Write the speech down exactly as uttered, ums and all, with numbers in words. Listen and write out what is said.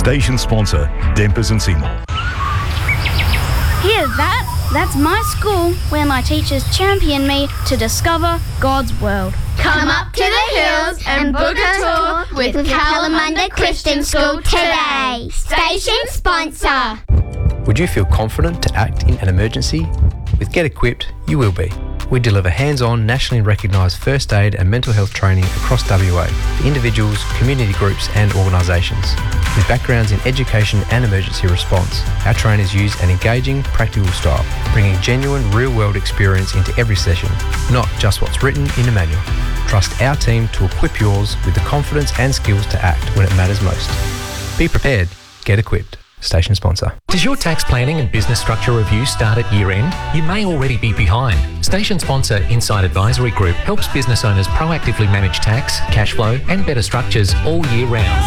Station sponsor, Dempers and Seymour. Hear that? That's my school where my teachers champion me to discover God's world. Come up to the hills and book a tour with Kalamunda Christian School today. Station sponsor. Would you feel confident to act in an emergency? With Get Equipped, you will be. We deliver hands-on, nationally recognised first aid and mental health training across W A for individuals, community groups and organisations. With backgrounds in education and emergency response, our trainers use an engaging, practical style, bringing genuine, real-world experience into every session, not just what's written in a manual. Trust our team to equip yours with the confidence and skills to act when it matters most. Be prepared. Get Equipped. Station sponsor. Does your tax planning and business structure review start at year end? You may already be behind. Station sponsor Insight Advisory Group helps business owners proactively manage tax, cash flow and better structures all year round.